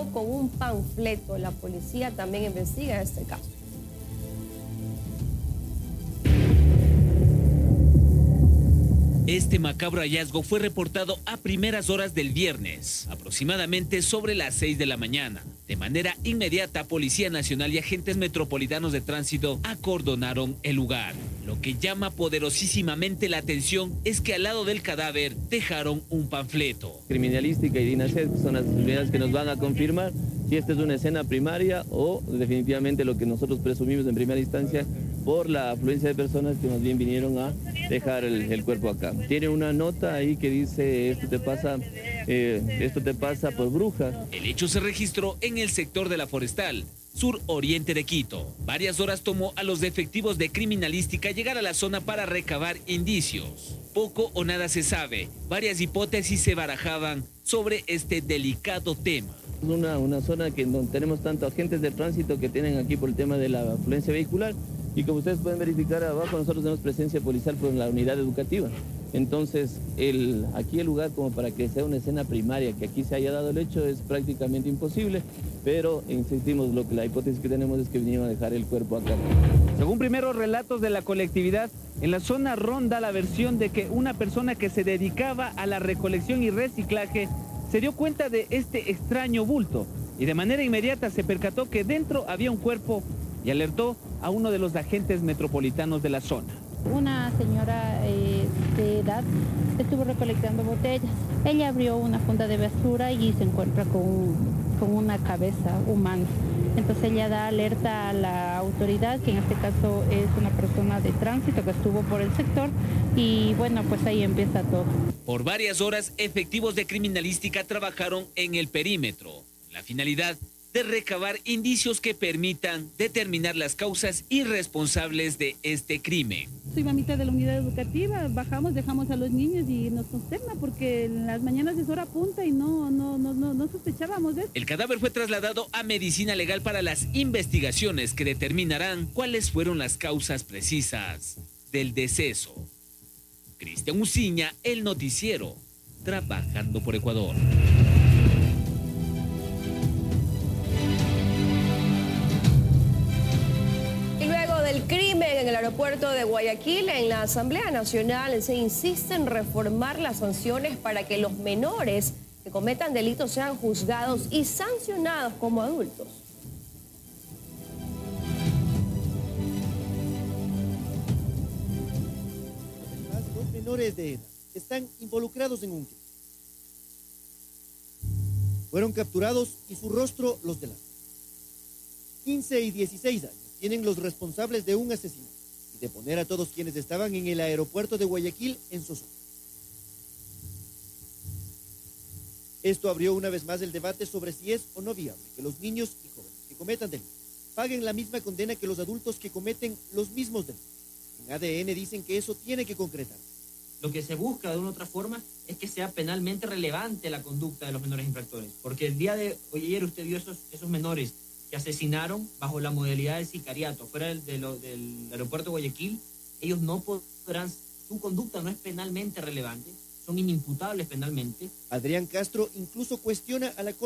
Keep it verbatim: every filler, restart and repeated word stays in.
herido con un panfleto. La policía también investiga este caso. Este macabro hallazgo fue reportado a primeras horas del viernes, aproximadamente sobre las seis de la mañana. De manera inmediata, Policía Nacional y agentes metropolitanos de tránsito acordonaron el lugar. Lo que llama poderosísimamente la atención es que al lado del cadáver dejaron un panfleto. Criminalística y DINASET son las unidades que nos van a confirmar si esta es una escena primaria o definitivamente lo que nosotros presumimos en primera instancia por la afluencia de personas que más bien vinieron a dejar el, el cuerpo acá. Tiene una nota ahí que dice esto te pasa, eh, esto te pasa por bruja. El hecho se registró en el sector de la Forestal, sur-oriente de Quito. Varias horas tomó a los efectivos de criminalística llegar a la zona para recabar indicios. Poco o nada se sabe. Varias hipótesis se barajaban sobre este delicado tema. Una, una zona que donde tenemos tanto agentes de tránsito que tienen aquí por el tema de la afluencia vehicular y como ustedes pueden verificar abajo nosotros tenemos presencia policial por la unidad educativa. Entonces el, aquí el lugar como para que sea una escena primaria, que aquí se haya dado el hecho es prácticamente imposible, pero insistimos, lo que la hipótesis que tenemos es que vinieron a dejar el cuerpo acá. Según primeros relatos de la colectividad, en la zona ronda la versión de que una persona que se dedicaba a la recolección y reciclaje se dio cuenta de este extraño bulto y de manera inmediata se percató que dentro había un cuerpo y alertó a uno de los agentes metropolitanos de la zona. Una señora eh, de edad estuvo recolectando botellas. Ella abrió una funda de basura y se encuentra con, un, con una cabeza humana. Entonces ella da alerta a la autoridad, que en este caso es una persona de tránsito que estuvo por el sector, y bueno, pues ahí empieza todo. Por varias horas, efectivos de criminalística trabajaron en el perímetro. La finalidad de recabar indicios que permitan determinar las causas y responsables de este crimen. Soy mamita de la unidad educativa, bajamos, dejamos a los niños y nos consterna porque en las mañanas es hora punta y no, no, no, no, no sospechábamos de eso. El cadáver fue trasladado a medicina legal para las investigaciones que determinarán cuáles fueron las causas precisas del deceso. Cristian Uciña, El Noticiero, trabajando por Ecuador. El crimen en el aeropuerto de Guayaquil, en la Asamblea Nacional se insiste en reformar las sanciones para que los menores que cometan delitos sean juzgados y sancionados como adultos. Además, los menores de edad están involucrados en un crimen fueron capturados y su rostro los delata. quince y dieciséis años tienen los responsables de un asesinato y de poner a todos quienes estaban en el aeropuerto de Guayaquil en zozobra. Esto abrió una vez más el debate sobre si es o no viable que los niños y jóvenes que cometan delitos paguen la misma condena que los adultos que cometen los mismos delitos. En A D N dicen que eso tiene que concretarse. Lo que se busca de una u otra forma es que sea penalmente relevante la conducta de los menores infractores, porque el día de hoy ayer usted vio esos, esos menores que asesinaron bajo la modalidad de sicariato fuera del, de lo, del aeropuerto de Guayaquil. Ellos no podrán, su conducta no es penalmente relevante, son inimputables penalmente. Adrián Castro incluso cuestiona a la Corte